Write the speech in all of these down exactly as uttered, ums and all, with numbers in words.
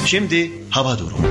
Şimdi hava durumu.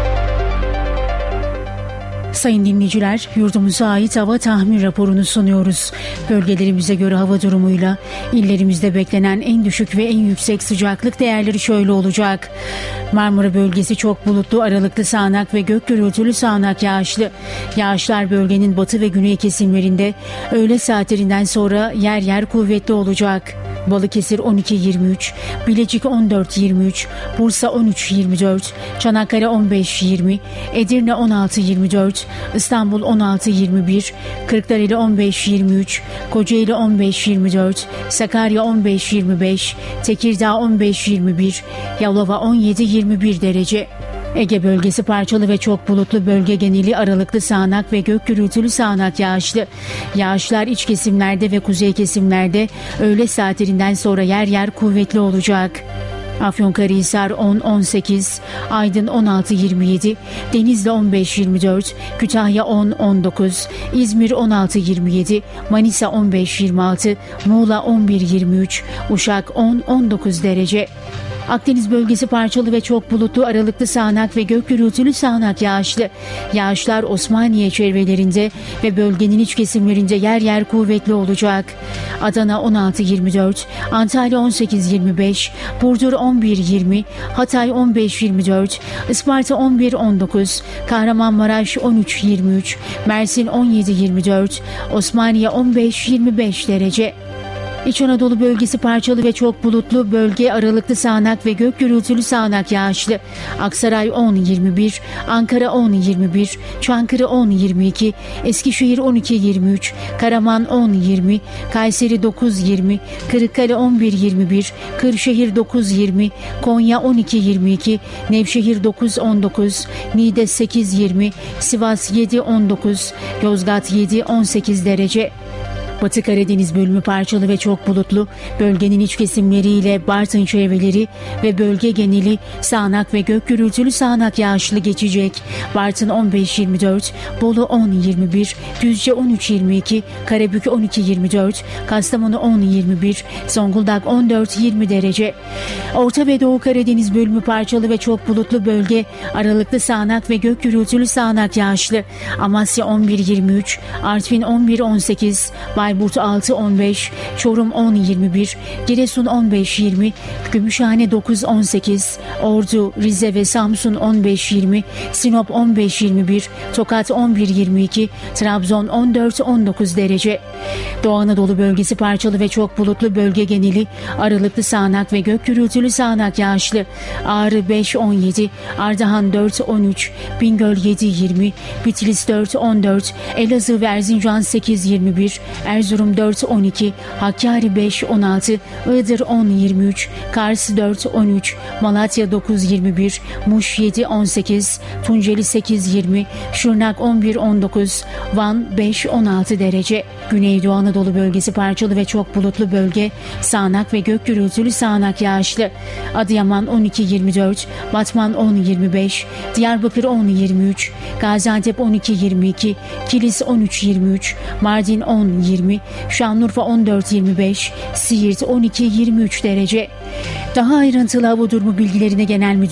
Sayın dinleyiciler, yurdumuza ait hava tahmin raporunu sunuyoruz. Bölgelerimize göre hava durumuyla illerimizde beklenen en düşük ve en yüksek sıcaklık değerleri şöyle olacak. Marmara bölgesi çok bulutlu, aralıklı sağanak ve gök gürültülü sağanak yağışlı. Yağışlar bölgenin batı ve güney kesimlerinde öğle saatlerinden sonra yer yer kuvvetli olacak. Balıkesir on iki yirmi üç, Bilecik on dört yirmi üç, Bursa on üç yirmi dört, Çanakkale on beş yirmi, Edirne on altı yirmi dört, İstanbul on altı yirmi bir, Kırklareli on beş yirmi üç, Kocaeli on beş yirmi dört, Sakarya on beş yirmi beş, Tekirdağ on beş yirmi bir, Yalova on yedi yirmi bir derece. Ege bölgesi parçalı ve çok bulutlu, bölge geneli aralıklı sağanak ve gök gürültülü sağanak yağışlı. Yağışlar iç kesimlerde ve kuzey kesimlerde öğle saatlerinden sonra yer yer kuvvetli olacak. Afyonkarahisar on on sekiz, Aydın on altı yirmi yedi, Denizli on beş yirmi dört, Kütahya on on dokuz, İzmir on altı yirmi yedi, Manisa on beş yirmi altı, Muğla on bir yirmi üç, Uşak on on dokuz derece. Akdeniz bölgesi parçalı ve çok bulutlu, aralıklı sağanak ve gök gürültülü sağanak yağışlı. Yağışlar Osmaniye çevrelerinde ve bölgenin iç kesimlerinde yer yer kuvvetli olacak. Adana on altı yirmi dört, Antalya on sekiz yirmi beş, Burdur on bir yirmi, Hatay on beş yirmi dört, Isparta on bir on dokuz, Kahramanmaraş on üç yirmi üç, Mersin on yedi yirmi dört, Osmaniye on beş yirmi beş derece. İç Anadolu bölgesi parçalı ve çok bulutlu, bölge aralıklı sağanak ve gök gürültülü sağanak yağışlı. Aksaray on yirmi bir, Ankara on yirmi bir, Çankırı on yirmi iki, Eskişehir on iki yirmi üç, Karaman on yirmi, Kayseri dokuz yirmi, Kırıkkale on bir yirmi bir, Kırşehir dokuz yirmi, Konya on iki yirmi iki, Nevşehir dokuz on dokuz, Niğde sekiz yirmi, Sivas yedi on dokuz, Yozgat yedi on sekiz derece. Batı Karadeniz bölümü parçalı ve çok bulutlu, bölgenin iç kesimleriyle Bartın çevreleri ve bölge geneli sağanak ve gök gürültülü sağanak yağışlı geçecek. Bartın on beş yirmi dört, Bolu on yirmi bir, Düzce on üç yirmi iki, Karabük on iki yirmi dört, Kastamonu on yirmi bir, Zonguldak on dört yirmi derece. Orta ve Doğu Karadeniz bölümü parçalı ve çok bulutlu, bölge aralıklı sağanak ve gök gürültülü sağanak yağışlı. Amasya on bir yirmi üç, Artvin on bir on sekiz, Bayburt altı on beş, Çorum on yirmi bir, Giresun on beş yirmi, Gümüşhane dokuz on sekiz, Ordu, Rize ve Samsun on beş yirmi, Sinop on beş yirmi bir, Tokat on bir yirmi iki, Trabzon on dört on dokuz derece. Doğu Anadolu bölgesi parçalı ve çok bulutlu, bölge geneli aralıklı sağanak ve gök gürültülü sağanak yağışlı. Ağrı beş on yedi, Ardahan dört on üç, Bingöl yedi yirmi, Bitlis dört on dört, Elazığ ve Erzincan sekiz yirmi bir, Erzurum dört on iki, Hakkari beş on altı, Iğdır on yirmi üç, Kars dört on üç, Malatya dokuz yirmi bir, Muş yedi on sekiz, Tunceli sekiz yirmi, Şırnak on bir on dokuz, Van beş on altı derece. Güneydoğu Anadolu bölgesi parçalı ve çok bulutlu, bölge sağanak ve gök gürültülü sağanak yağışlı. Adıyaman on iki yirmi dört, Batman on yirmi beş, Diyarbakır on yirmi üç, Gaziantep on iki yirmi iki, Kilis on üç yirmi üç, Mardin on yirmi, Şanlıurfa on dört yirmi beş, Siirt on iki yirmi üç derece. Daha ayrıntılı hava durumu bilgilerine Genel Müdürlüğü